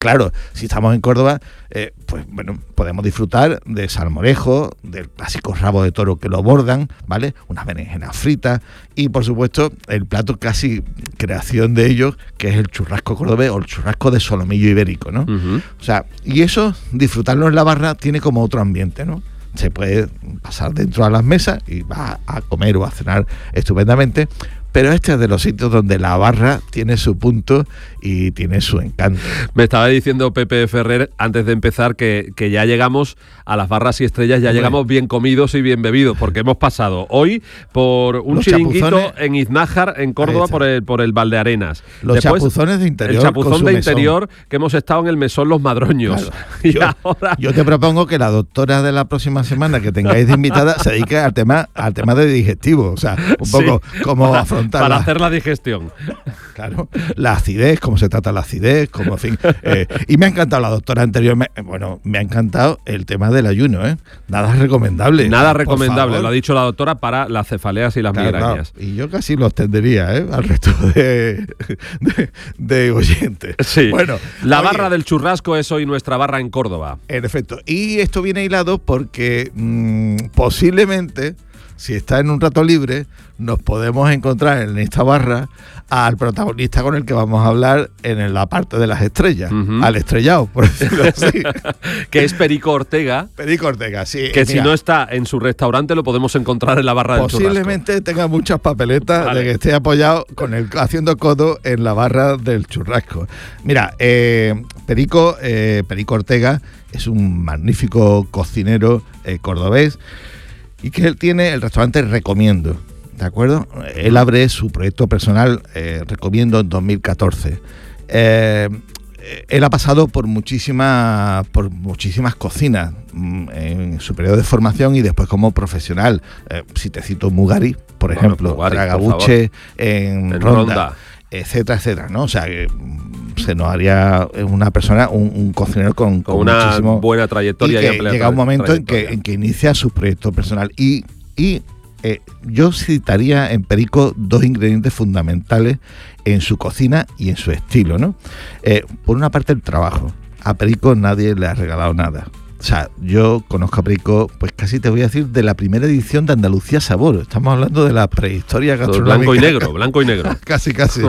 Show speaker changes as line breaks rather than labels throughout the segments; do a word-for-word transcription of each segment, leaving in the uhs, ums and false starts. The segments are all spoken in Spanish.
Claro, si estamos en Córdoba, eh, pues bueno, podemos disfrutar de salmorejo, del clásico rabo de toro que lo bordan, ¿vale? Unas berenjenas fritas y, por supuesto, el plato casi creación de ellos, que es el churrasco cordobés o el churrasco de solomillo ibérico, ¿no? Uh-huh. O sea, y eso, disfrutarlo en la barra, tiene como otro ambiente, ¿no? Se puede pasar dentro de las mesas y va a comer o a cenar estupendamente, pero este es de los sitios donde la barra tiene su punto y tiene su encanto.
Me estaba diciendo Pepe Ferrer antes de empezar que, que ya llegamos a las barras y estrellas, ya Hombre. llegamos bien comidos y bien bebidos, porque hemos pasado hoy por un los chiringuito chapuzones. en Iznájar, en Córdoba, por el, por el Valdearenas.
Los Después, chapuzones de interior.
El chapuzón de interior, que hemos estado en el mesón Los Madroños.
Claro. Y yo, ahora... yo te propongo que la doctora de la próxima semana que tengáis de invitada se dedique al tema, al tema de digestivo, o sea, un poco sí, como
para,
afrontar
para
la...
hacer la digestión.
Claro, la acidez, cómo se trata la acidez, como en fin. Eh, y me ha encantado la doctora anterior, me, bueno, me ha encantado el tema del ayuno, ¿eh? Nada recomendable.
Nada recomendable, lo ha dicho la doctora para las cefaleas y las claro, migrañas.
Claro. Y yo casi lo extendería, ¿eh? Al resto de, de, de oyentes.
Sí.
Bueno,
la
oye,
barra del churrasco es hoy nuestra barra en Córdoba.
En efecto. Y esto viene hilado porque mmm, posiblemente, si está en un rato libre, nos podemos encontrar en esta barra al protagonista con el que vamos a hablar en la parte de las estrellas, uh-huh. al estrellado, por decirlo así.
Que es Perico Ortega.
Perico Ortega, sí.
Que
mira,
si no está en su restaurante lo podemos encontrar en la barra del churrasco.
Posiblemente tenga muchas papeletas vale. de que esté apoyado con el haciendo codo en la barra del churrasco. Mira, eh, Perico, eh, Perico Ortega es un magnífico cocinero eh, cordobés y que él tiene el restaurante Recomiendo. ¿De acuerdo? Él abre su proyecto personal, eh, Recomiendo, en dos mil catorce. Eh, él ha pasado por muchísimas, por muchísimas cocinas en su periodo de formación y después como profesional. Eh, si te cito Mugari, por bueno, ejemplo, Mugari, Tragabuche en, en Ronda, Ronda, etcétera, etcétera, ¿no? O sea, que se nos haría una persona, un, un cocinero con, con, con una muchísimo,
buena trayectoria.
Y que y llega un momento en que, en que inicia su proyecto personal y... y Eh, yo citaría en Perico dos ingredientes fundamentales en su cocina y en su estilo, ¿no? Eh, por una parte, el trabajo. A Perico nadie le ha regalado nada. O sea, yo conozco a Perico, pues casi te voy a decir, de la primera edición de Andalucía Sabor. Estamos hablando de la prehistoria gastronómica.
Blanco y negro, blanco y negro.
casi, casi.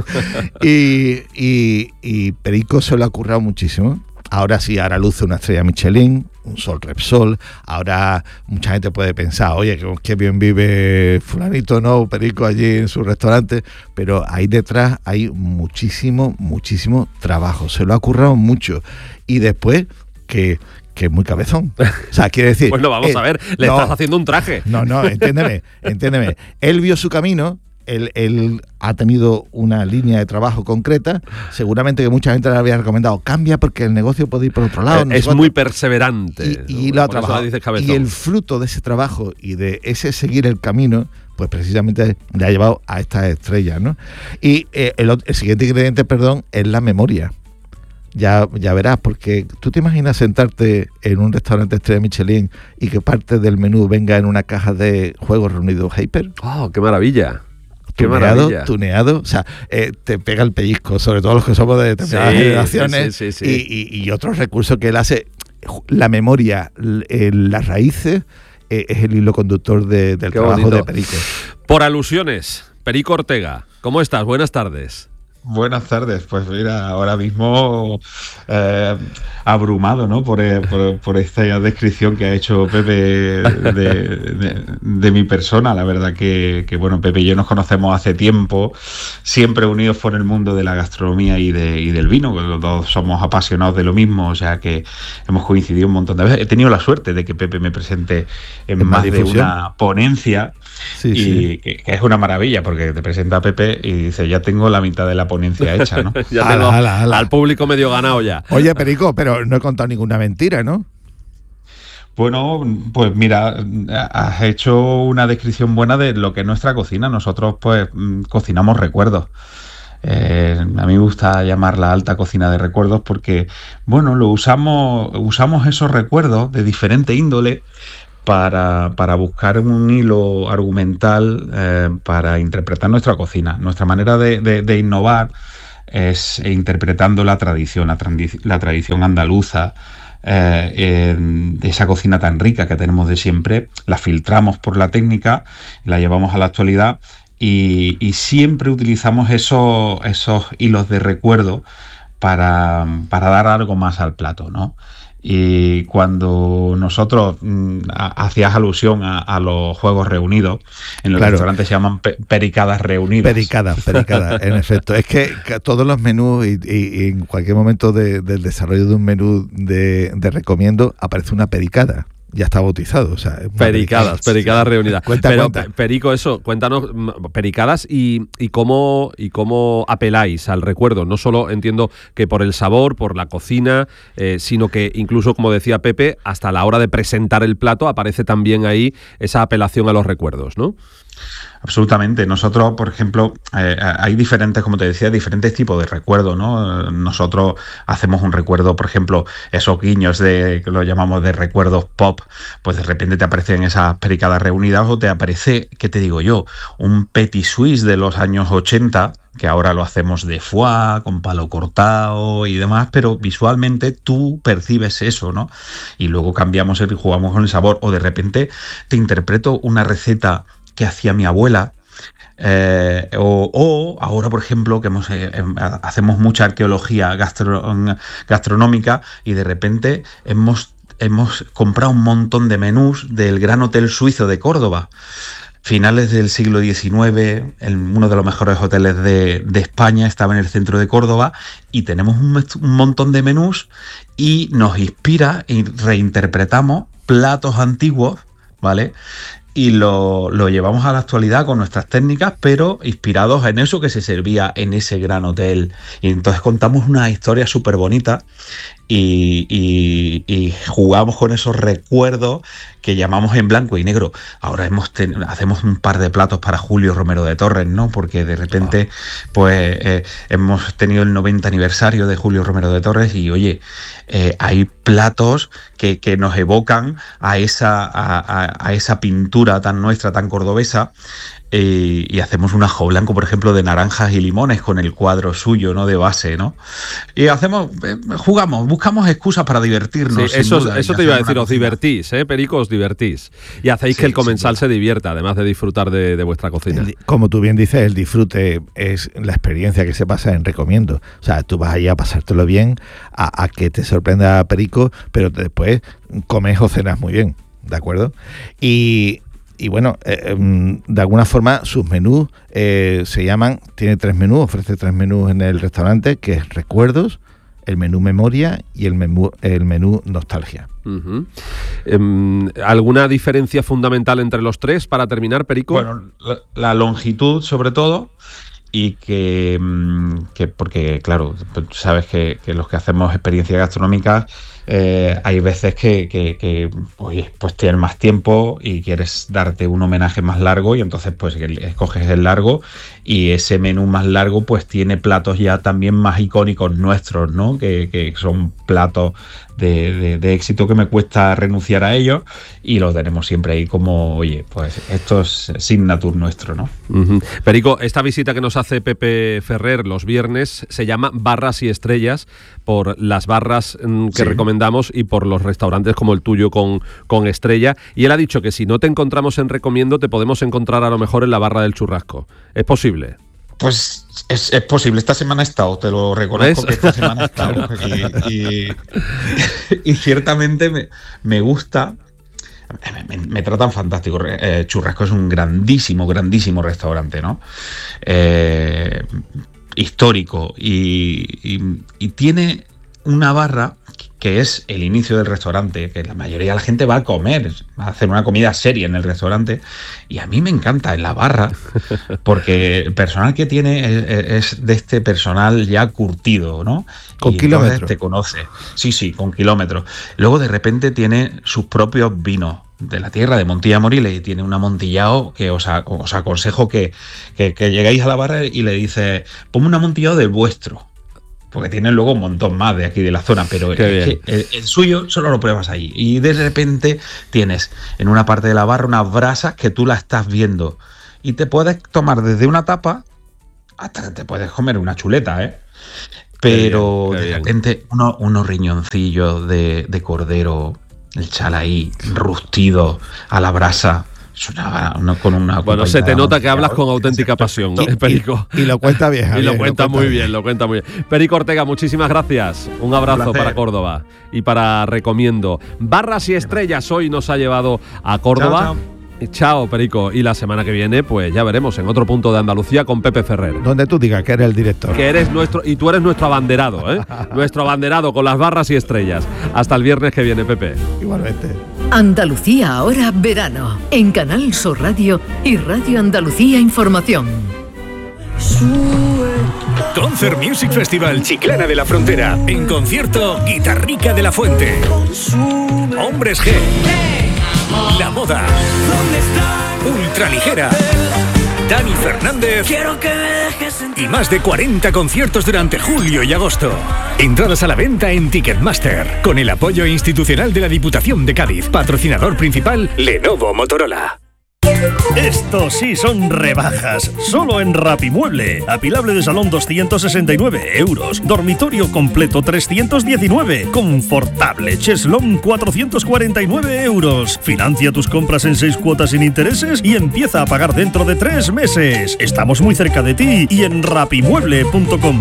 y, y, y Perico se lo ha currado muchísimo. Ahora sí, ahora luce una estrella Michelin, un Sol Repsol. Ahora mucha gente puede pensar, oye, que, que bien vive fulanito, ¿no? Perico allí en su restaurante. Pero ahí detrás hay muchísimo, muchísimo trabajo. Se lo ha currado mucho. Y después, que... que es muy cabezón. O sea, quiere decir...
Bueno, vamos
eh,
a ver, le no, estás haciendo un traje.
No, no, entiéndeme, entiéndeme. Él vio su camino... Él, él ha tenido una línea de trabajo concreta, seguramente que mucha gente le había recomendado, cambia porque el negocio puede ir por otro lado. No
es muy perseverante.
Y, y lo ha trabajado. Y el fruto de ese trabajo y de ese seguir el camino, pues precisamente le ha llevado a estas estrellas, ¿no? Y eh, el, el siguiente ingrediente, perdón, es la memoria. Ya, ya verás, porque tú te imaginas sentarte en un restaurante estrella Michelin y que parte del menú venga en una caja de juegos reunidos Hyper.
¡Oh, qué maravilla! Qué
tuneado,
maravilla.
tuneado, o sea, eh, te pega el pellizco, sobre todo los que somos de determinadas
sí,
generaciones,
sí, sí, sí.
Y, y, y otros recursos que él hace. La memoria, eh, las raíces, eh, es el hilo conductor de, del
Qué
trabajo
bonito.
de Perico.
Por alusiones, Perico Ortega, ¿cómo estás? Buenas tardes.
Buenas tardes, pues mira, ahora mismo eh, abrumado, ¿no? Por, por, por esta descripción que ha hecho Pepe de, de, de mi persona. La verdad que, que, bueno, Pepe y yo nos conocemos hace tiempo, siempre unidos por el mundo de la gastronomía y, de, y del vino, los dos somos apasionados de lo mismo, o sea que hemos coincidido un montón de veces. He tenido la suerte de que Pepe me presente en, en más de una ponencia, sí, y sí. Que, que es una maravilla, porque te presenta a Pepe y dice, ya tengo la mitad de la ponencia hecha, ¿no?
ya tengo ala, ala, ala. Al público medio ganado ya.
Oye, Perico, pero no he contado ninguna mentira, ¿no?
Bueno, pues mira, has hecho una descripción buena de lo que es nuestra cocina. Nosotros pues cocinamos recuerdos. Eh, a mí me gusta llamarla alta cocina de recuerdos porque, bueno, lo usamos, usamos esos recuerdos de diferente índole para, para buscar un hilo argumental eh, para interpretar nuestra cocina. Nuestra manera de, de, de innovar es interpretando la tradición, la, tradi- la tradición andaluza, eh, eh, de esa cocina tan rica que tenemos de siempre, la filtramos por la técnica, la llevamos a la actualidad y, y siempre utilizamos esos, esos hilos de recuerdo para, para dar algo más al plato, ¿no? Y cuando nosotros mmm, hacías alusión a, a los juegos reunidos, en los claro. restaurantes se llaman pe- pericadas reunidas.
Pericadas, pericadas, en efecto. Es que, que todos los menús y, y, y en cualquier momento de, del desarrollo de un menú de, de recomiendo aparece una pericada. Ya está bautizado, o sea...
Pericadas, pericadas reunidas.
Cuenta,
Pero,
cuenta.
Perico, eso, cuéntanos, pericadas y, y cómo y cómo apeláis al recuerdo. No solo entiendo que por el sabor, por la cocina, eh, sino que incluso, como decía Pepe, hasta la hora de presentar el plato aparece también ahí esa apelación a los recuerdos, ¿no?
Absolutamente. Nosotros, por ejemplo, eh, hay diferentes, como te decía, diferentes tipos de recuerdos, ¿no? Nosotros hacemos un recuerdo, por ejemplo, esos guiños de, que lo llamamos de recuerdos pop, pues de repente te aparecen esas pericadas reunidas o te aparece, ¿qué te digo yo? Un petit suisse de los años ochenta, que ahora lo hacemos de foie, con palo cortado y demás, pero visualmente tú percibes eso, ¿no? Y luego cambiamos y jugamos con el sabor, o de repente te interpreto una receta que hacía mi abuela, eh, o, o ahora, por ejemplo, que hemos, eh, hacemos mucha arqueología gastro, gastronómica y de repente hemos, hemos comprado un montón de menús del Gran Hotel Suizo de Córdoba. Finales del siglo diecinueve, en uno de los mejores hoteles de, de España, estaba en el centro de Córdoba y tenemos un, un montón de menús y nos inspira y reinterpretamos platos antiguos, ¿vale? Y lo, lo llevamos a la actualidad con nuestras técnicas, pero inspirados en eso que se servía en ese gran hotel. Y entonces contamos una historia súper bonita y, y, y jugamos con esos recuerdos que llamamos en blanco y negro. Ahora hemos ten, hacemos un par de platos para Julio Romero de Torres, ¿no? Porque de repente pues eh, hemos tenido el noventa aniversario de Julio Romero de Torres y, oye, eh, hay platos que, que nos evocan a esa, a, a, a esa pintura tan nuestra, tan cordobesa. Y, y hacemos un ajo blanco, por ejemplo, de naranjas y limones con el cuadro suyo, ¿no? De base, ¿no? Y hacemos, eh, jugamos, buscamos excusas para divertirnos.
Sí, eso
duda,
eso te iba a decir, os divertís, ¿eh, Perico? Os divertís. Y hacéis sí, que el comensal se divierta, además de disfrutar de, de vuestra cocina.
El, como tú bien dices, el disfrute es la experiencia que se pasa en recomiendo. O sea, tú vas allí a pasártelo bien, a, a que te sorprenda Perico, pero después comes o cenas muy bien, ¿de acuerdo? Y... Y bueno, eh, de alguna forma sus menús eh, se llaman, tiene tres menús, ofrece tres menús en el restaurante, que es recuerdos, el menú memoria y el menú, el menú nostalgia.
Uh-huh. Um, ¿Alguna diferencia fundamental entre los tres para terminar, Perico?
Bueno, la, la longitud sobre todo. Y que, que, porque claro, sabes que, que los que hacemos experiencias gastronómicas, eh, hay veces que, que, que oye, pues tienes más tiempo y quieres darte un homenaje más largo y entonces pues escoges el largo y ese menú más largo pues tiene platos ya también más icónicos nuestros, ¿no? Que, que son platos de, de, de éxito que me cuesta renunciar a ellos y los tenemos siempre ahí como, oye, pues esto es signature nuestro, ¿no?
Uh-huh. Perico, esta visita que nos hace Pepe Ferrer los viernes se llama Barras y Estrellas por las barras mm, que sí. recomendamos y por los restaurantes como el tuyo con, con estrella, y él ha dicho que si no te encontramos en Recomiendo te podemos encontrar a lo mejor en la barra del Churrasco. ¿Es posible?
Pues es, es posible. Esta semana he estado, te lo reconozco. ¿Ves? Que esta semana he estado. y, y, y ciertamente me, me gusta. Me, me, me tratan fantástico. Eh, Churrasco es un grandísimo, grandísimo restaurante, ¿no? Eh, histórico. Y, y, y tiene una barra que es el inicio del restaurante, que la mayoría de la gente va a comer, va a hacer una comida seria en el restaurante, y a mí me encanta en la barra, porque el personal que tiene es, es de este personal ya curtido, ¿no?
Con
y
kilómetros.
Te conoce, sí, sí, con kilómetros. Luego de repente tiene sus propios vinos de la tierra de Montilla Moriles y tiene un amontillado que os, a, os aconsejo que, que, que lleguéis a la barra y le dices, ponme un amontillado del vuestro. Porque tienen luego un montón más de aquí de la zona, pero es que el, el suyo solo lo pruebas ahí. Y de repente tienes en una parte de la barra unas brasas que tú la estás viendo. Y te puedes tomar desde una tapa hasta que te puedes comer una chuleta, ¿eh? Pero
Qué bien, qué
de
bien.
repente uno, unos riñoncillos de, de cordero, el chalaí, rustido a la brasa, sonaba uno con una...
Bueno, se te nota que hablas con auténtica pasión, ¿eh, Perico?
Y, y lo cuenta bien, Javier,
Y lo cuenta muy bien,
bien,
lo cuenta muy bien. Perico Ortega, muchísimas gracias. Un abrazo
Un placer.
para Córdoba y para Recomiendo. Barras y Estrellas hoy nos ha llevado a Córdoba.
Chao, chao.
Chao, Perico. Y la semana que viene, pues ya veremos en otro punto de Andalucía con Pepe Ferrer.
Donde tú digas que eres el director.
Que eres nuestro, y tú eres nuestro abanderado, ¿eh? Nuestro abanderado con las barras y estrellas. Hasta el viernes que viene, Pepe.
Igualmente.
Andalucía ahora verano, en Canal Sur Radio y Radio Andalucía Información.
Concert Music Festival Chiclana de la Frontera. En concierto, Guitarrica de la Fuente. Hombres G. La Moda. Ultraligera. Dani Fernández. Y más de cuarenta conciertos durante julio y agosto. Entradas a la venta en Ticketmaster. Con el apoyo institucional de la Diputación de Cádiz. Patrocinador principal, Lenovo Motorola.
Estos sí son rebajas, solo en Rapimueble. Apilable de salón doscientos sesenta y nueve euros, dormitorio completo trescientos diecinueve, confortable cheslón cuatrocientos cuarenta y nueve euros. Financia tus compras en seis cuotas sin intereses y empieza a pagar dentro de tres meses. Estamos muy cerca de ti y en rapimueble punto com.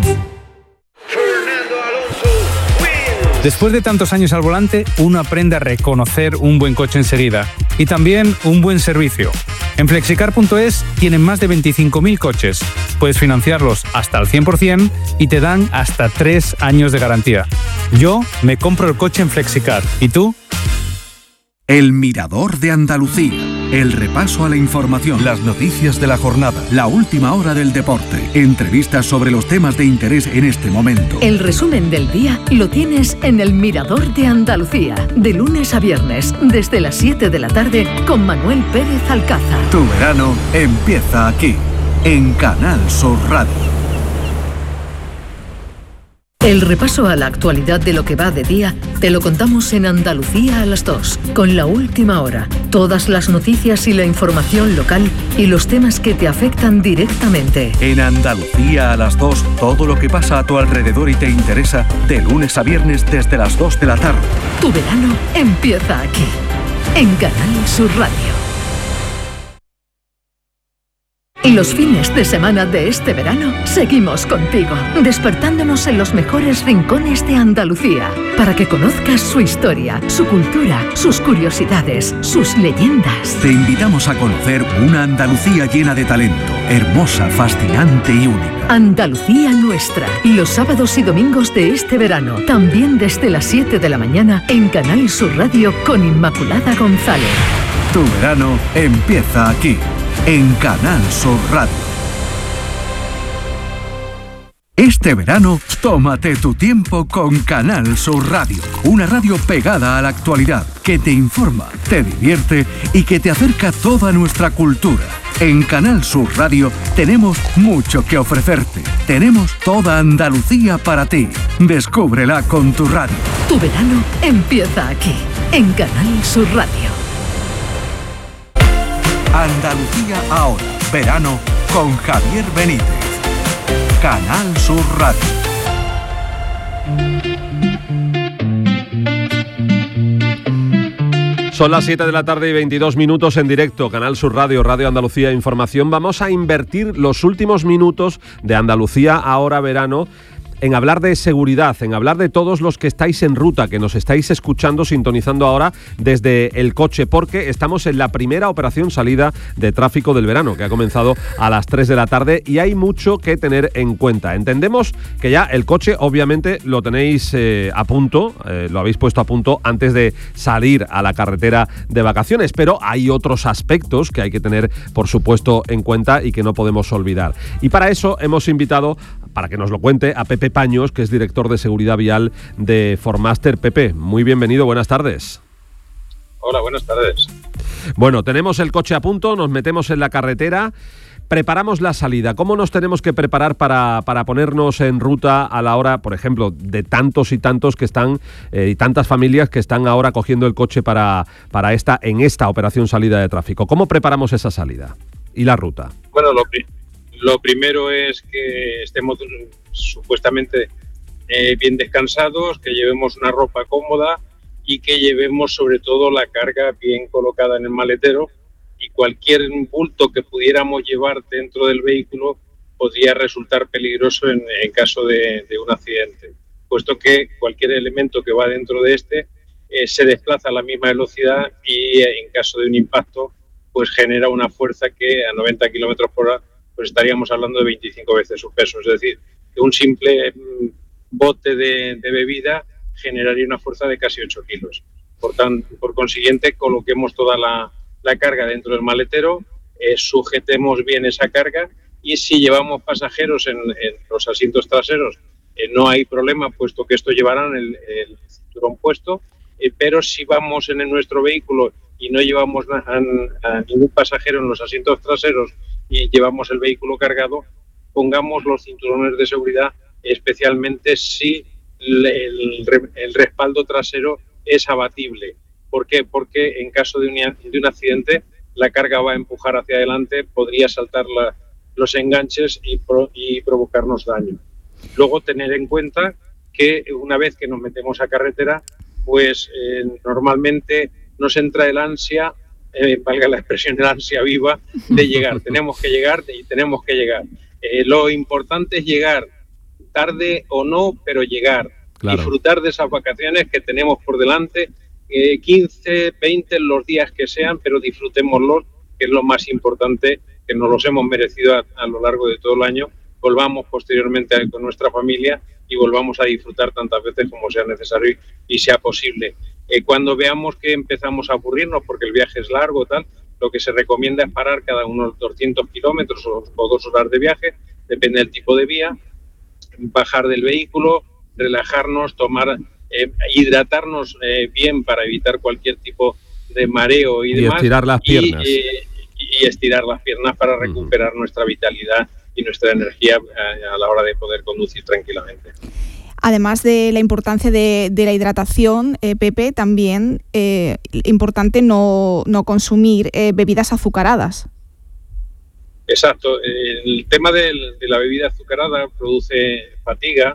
Después de tantos años al volante, uno aprende a reconocer un buen coche enseguida y también un buen servicio. En flexicar punto es tienen más de veinticinco mil coches. Puedes financiarlos hasta el cien por ciento y te dan hasta tres años de garantía. Yo me compro el coche en Flexicar. ¿Y tú?
El Mirador de Andalucía. El repaso a la información, las noticias de la jornada, la última hora del deporte, entrevistas sobre los temas de interés en este momento.
El resumen del día lo tienes en El Mirador de Andalucía, de lunes a viernes, desde las siete de la tarde, con Manuel Pérez Alcázar.
Tu verano empieza aquí, en Canal Sur Radio.
El repaso a la actualidad de lo que va de día te lo contamos en Andalucía a las dos, con La Última Hora, todas las noticias y la información local y los temas que te afectan directamente.
En Andalucía a las dos, todo lo que pasa a tu alrededor y te interesa, de lunes a viernes desde las dos de la tarde.
Tu verano empieza aquí, en Canal Sur Radio. Y los fines de semana de este verano seguimos contigo, despertándonos en los mejores rincones de Andalucía, para que conozcas su historia, su cultura, sus curiosidades, sus leyendas.
Te invitamos a conocer una Andalucía llena de talento, hermosa, fascinante y única.
Andalucía nuestra, los sábados y domingos de este verano, también desde las siete de la mañana en Canal Sur Radio con Inmaculada González.
Tu verano empieza aquí, en Canal Sur Radio. Este verano, tómate tu tiempo con Canal Sur Radio, una radio pegada a la actualidad, que te informa, te divierte y que te acerca toda nuestra cultura. En Canal Sur Radio tenemos mucho que ofrecerte. Tenemos toda Andalucía para ti. Descúbrela con tu radio.
Tu verano empieza aquí, en Canal Sur Radio.
Andalucía ahora, verano, con Javier Benítez. Canal Sur Radio.
Son las siete de la tarde y veintidós minutos en directo, Canal Sur Radio, Radio Andalucía Información. Vamos a invertir los últimos minutos de Andalucía ahora verano en hablar de seguridad, en hablar de todos los que estáis en ruta, que nos estáis escuchando, sintonizando ahora desde el coche, porque estamos en la primera operación salida de tráfico del verano, que ha comenzado a las tres de la tarde y hay mucho que tener en cuenta. Entendemos que ya el coche obviamente lo tenéis eh, a punto, eh, lo habéis puesto a punto antes de salir a la carretera de vacaciones, pero hay otros aspectos que hay que tener, por supuesto, en cuenta y que no podemos olvidar. Y para eso hemos invitado, para que nos lo cuente, a Pepe Paños, que es director de seguridad vial de Formaster. Pepe, muy bienvenido, buenas tardes.
Hola, buenas tardes.
Bueno, tenemos el coche a punto, nos metemos en la carretera, preparamos la salida. ¿Cómo nos tenemos que preparar para, para ponernos en ruta a la hora, por ejemplo, de tantos y tantos que están, eh, y tantas familias que están ahora cogiendo el coche para, para esta, en esta operación salida de tráfico? ¿Cómo preparamos esa salida y la ruta?
Bueno, lo, pri Lo primero es que estemos supuestamente eh, bien descansados, que llevemos una ropa cómoda y que llevemos sobre todo la carga bien colocada en el maletero, y cualquier bulto que pudiéramos llevar dentro del vehículo podría resultar peligroso en, en caso de, de un accidente, puesto que cualquier elemento que va dentro de este eh, se desplaza a la misma velocidad y eh, en caso de un impacto pues genera una fuerza que a noventa kilómetros por hora pues estaríamos hablando de veinticinco veces su peso. Es decir, que un simple mm, bote de, de bebida generaría una fuerza de casi ocho kilos. Por, tan, por consiguiente, coloquemos toda la, la carga dentro del maletero, eh, sujetemos bien esa carga, y si llevamos pasajeros en, en los asientos traseros, eh, no hay problema, puesto que esto llevarán el, el cinturón puesto, eh, pero si vamos en el, nuestro vehículo y no llevamos a, a ningún pasajero en los asientos traseros y llevamos el vehículo cargado, pongamos los cinturones de seguridad, especialmente si el, el, el respaldo trasero es abatible. ¿Por qué? Porque en caso de un, de un accidente, la carga va a empujar hacia adelante, podría saltar la, los enganches y, pro, y provocarnos daño. Luego, tener en cuenta que una vez que nos metemos a carretera, pues eh, normalmente nos entra el ansia, eh, valga la expresión, el ansia viva de llegar. Tenemos que llegar y tenemos que llegar. Eh, lo importante es llegar, tarde o no, pero llegar. Claro. Disfrutar de esas vacaciones que tenemos por delante, eh, quince, veinte, los días que sean, pero disfrutémoslos, que es lo más importante, que nos los hemos merecido a, a lo largo de todo el año. Volvamos posteriormente a, con nuestra familia y volvamos a disfrutar tantas veces como sea necesario y sea posible. Eh, cuando veamos que empezamos a aburrirnos porque el viaje es largo, tal, lo que se recomienda es parar cada unos doscientos kilómetros o, o dos horas de viaje, depende del tipo de vía, bajar del vehículo, relajarnos, tomar, eh, hidratarnos eh, bien para evitar cualquier tipo de mareo y, y demás.
Estirar las piernas.
Y, eh, y estirar las piernas para recuperar uh-huh. nuestra vitalidad y nuestra energía a, a la hora de poder conducir tranquilamente.
Además de la importancia de, de la hidratación, eh, Pepe, también eh, importante no, no consumir eh, bebidas azucaradas.
Exacto. El tema del, de la bebida azucarada produce fatiga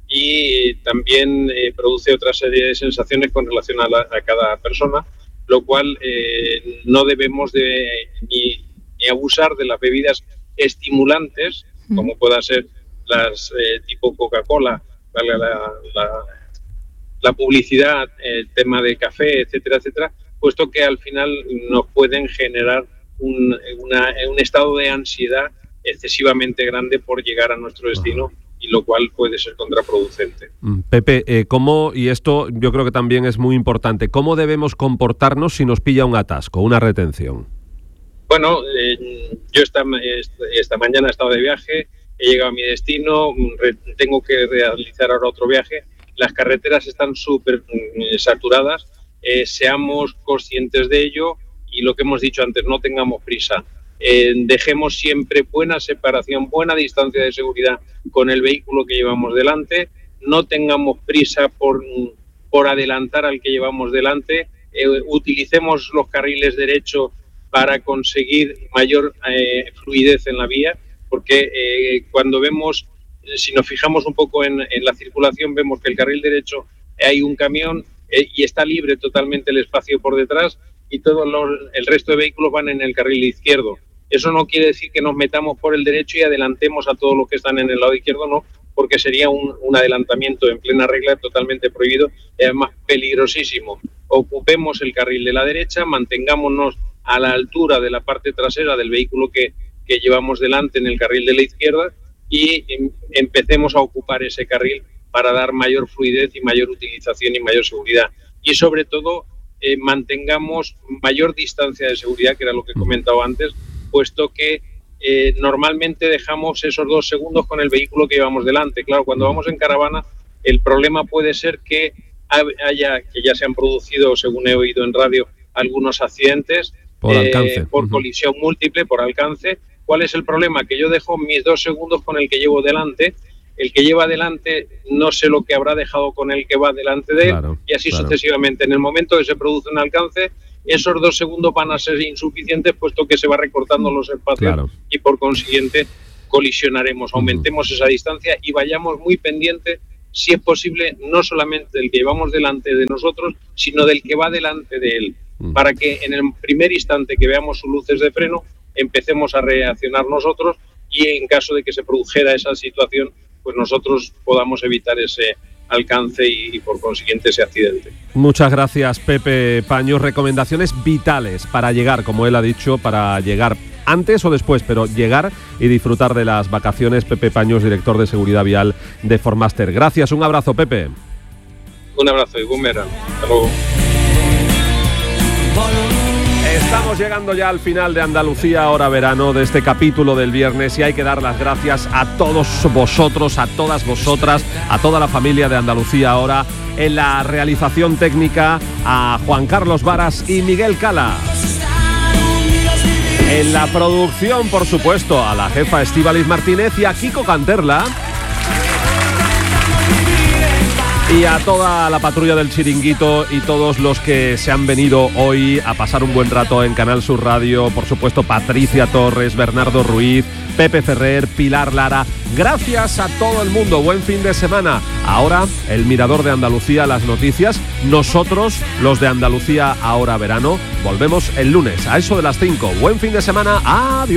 y también eh, produce otra serie de sensaciones con relación a, la, a cada persona, lo cual eh, no debemos de ni, ni abusar de las bebidas estimulantes, mm. como pueda ser las eh, tipo Coca-Cola, la, la, la, la publicidad, el tema de café, etcétera, etcétera, puesto que al final nos pueden generar un, una, un estado de ansiedad excesivamente grande por llegar a nuestro destino, y lo cual puede ser contraproducente.
Pepe, eh, ¿cómo, y esto yo creo que también es muy importante, cómo debemos comportarnos si nos pilla un atasco, una retención?
Bueno, eh, yo esta, esta mañana he estado de viaje, he llegado a mi destino, re, tengo que realizar ahora otro viaje. Las carreteras están súper eh, saturadas, eh, seamos conscientes de ello y lo que hemos dicho antes, no tengamos prisa. Eh, dejemos siempre buena separación, buena distancia de seguridad con el vehículo que llevamos delante, no tengamos prisa por, por adelantar al que llevamos delante, eh, utilicemos los carriles derechos para conseguir mayor eh, fluidez en la vía, porque eh, cuando vemos, si nos fijamos un poco en, en la circulación, vemos que el carril derecho hay un camión eh, y está libre totalmente el espacio por detrás y todo los, el resto de vehículos van en el carril izquierdo. Eso no quiere decir que nos metamos por el derecho y adelantemos a todos los que están en el lado izquierdo, no, porque sería un, un adelantamiento en plena regla totalmente prohibido y además peligrosísimo. Ocupemos el carril de la derecha, mantengámonos a la altura de la parte trasera del vehículo que, que llevamos delante en el carril de la izquierda y em, empecemos a ocupar ese carril para dar mayor fluidez y mayor utilización y mayor seguridad. Y sobre todo, eh, mantengamos mayor distancia de seguridad, que era lo que he comentado antes, puesto que eh, normalmente dejamos esos dos segundos con el vehículo que llevamos delante. Claro, cuando vamos en caravana, el problema puede ser que haya, que ya se han producido, según he oído en radio, algunos accidentes
por, eh, alcance.
por colisión múltiple, por alcance. ¿Cuál es el problema? Que yo dejo mis dos segundos con el que llevo delante, el que lleva delante no sé lo que habrá dejado con el que va delante de él, claro, y así claro. sucesivamente. En el momento que se produce un alcance, esos dos segundos van a ser insuficientes, puesto que se va recortando los espacios claro. y por consiguiente colisionaremos, aumentemos esa distancia y vayamos muy pendientes, si es posible, no solamente del que llevamos delante de nosotros, sino del que va delante de él, para que en el primer instante que veamos sus luces de freno, empecemos a reaccionar nosotros y en caso de que se produjera esa situación, pues nosotros podamos evitar ese alcance y, y por consiguiente ese accidente.
Muchas gracias, Pepe Paños. Recomendaciones vitales para llegar, como él ha dicho, para llegar antes o después, pero llegar y disfrutar de las vacaciones. Pepe Paños, director de Seguridad Vial de Formaster. Gracias, un abrazo, Pepe.
Un abrazo y buen verano. Hasta luego.
Estamos llegando ya al final de Andalucía Ahora Verano, de este capítulo del viernes, y hay que dar las gracias a todos vosotros, a todas vosotras, a toda la familia de Andalucía Ahora, en la realización técnica a Juan Carlos Varas y Miguel Cala. En la producción, por supuesto, a la jefa Estíbaliz Martínez y a Kiko Canterla. Y a toda la patrulla del Chiringuito y todos los que se han venido hoy a pasar un buen rato en Canal Sur Radio, por supuesto Patricia Torres, Bernardo Ruiz, Pepe Ferrer, Pilar Lara. Gracias a todo el mundo, buen fin de semana. Ahora el Mirador de Andalucía, las noticias. Nosotros, los de Andalucía Ahora Verano, volvemos el lunes a eso de las cinco. Buen fin de semana, adiós.